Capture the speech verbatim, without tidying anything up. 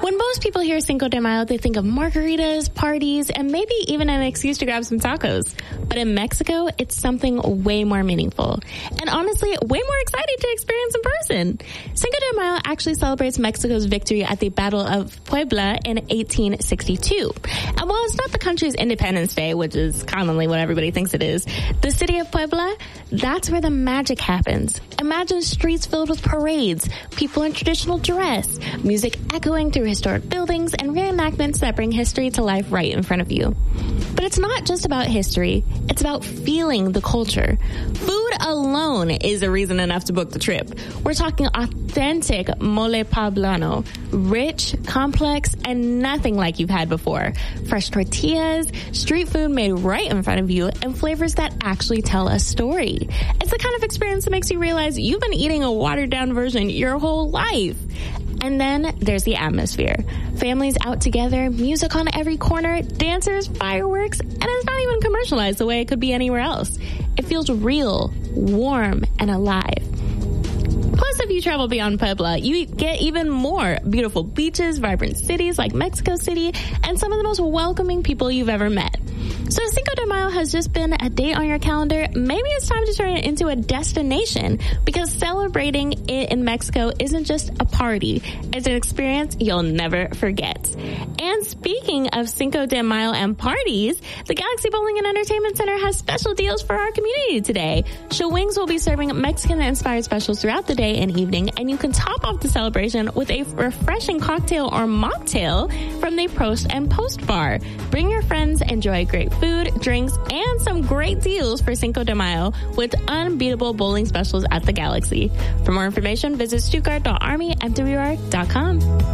When most people hear Cinco de Mayo, they think of margaritas, parties, and maybe even an excuse to grab some tacos. But in Mexico, it's something way more meaningful. And honestly, way more exciting to experience in person. Cinco de Mayo actually celebrates Mexico's victory at the Battle of Puebla in eighteen sixty-two. And while it's not the country's Independence Day, which is commonly what everybody thinks it is, the city of Puebla, that's where the magic happens. Imagine streets filled with parades, people in traditional dress, music echoing through historic buildings, and reenactments that bring history to life right in front of you. But it's not just about history, it's about feeling the culture. Food alone is a reason enough to book the trip. We're talking authentic mole poblano, rich, complex, and nothing like you've had before. Fresh tortillas, street food made right in front of you, and flavors that actually tell a story. It's the kind of experience that makes you realize you've been eating a watered-down version your whole life. And then there's the atmosphere. Families out together, music on every corner, dancers, fireworks, and it's not even commercialized the way it could be anywhere else. It feels real, warm, and alive. Plus, if you travel beyond Puebla, you get even more beautiful beaches, vibrant cities like Mexico City, and some of the most welcoming people you've ever met. So Cinco de Mayo has just been a date on your calendar. Maybe it's time to turn it into a destination, because celebrating it in Mexico isn't just a party. It's an experience you'll never forget. And speaking of Cinco de Mayo and parties, the Galaxy Bowling and Entertainment Center has special deals for our community today. Showings will be serving Mexican-inspired specials throughout the day and evening, and you can top off the celebration with a refreshing cocktail or mocktail from the Prost and Post Bar. Bring your friends, enjoy great food, drinks, and some great deals for Cinco de Mayo with unbeatable bowling specials at the Galaxy. For more information, visit stuttgart dot army m w r dot com.